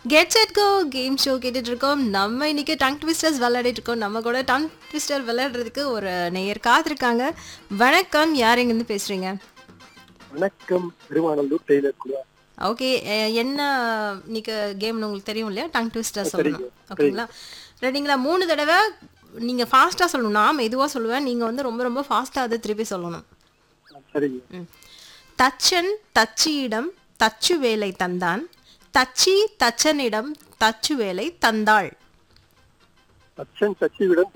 Get set go game show கேட்டுட்டு இருக்கோம். நம்ம இன்னைக்கு டங் ட்விஸ்டர்ஸ் விளையாடிட்டு இருக்கோம். நம்ம கூட டங் ட்விஸ்டர் விளையாடுறதுக்கு ஒரு நேயர் காத்திருக்காங்க. வணக்கம், யார் எங்கேருந்து பேசுறீங்க? வணக்கம், பெருமாநல்லூர் டெய்லர் குழா. ஓகே, என்ன இன்னைக்கு கேம்னு உங்களுக்கு தெரியும் இல்லையா? டங் ட்விஸ்டர் சொல்லணும். தெரியும், ஓகேங்களா? ரெடிங்களா? 3 தடவை நீங்கள் ஃபாஸ்ட்டாக சொல்லணும். நான் மெதுவாக சொல்லுவேன், நீங்கள் வந்து ரொம்ப ரொம்ப ஃபாஸ்ட்டாக அதை திருப்பி சொல்லணும். சரிங்க. தச்சன் தச்சியிடம் தச்சு வேலை தந்தான், தச்சி தச்சனிடம் தச்சு வேலை தந்தாள். தச்சன் சச்சிவிடம்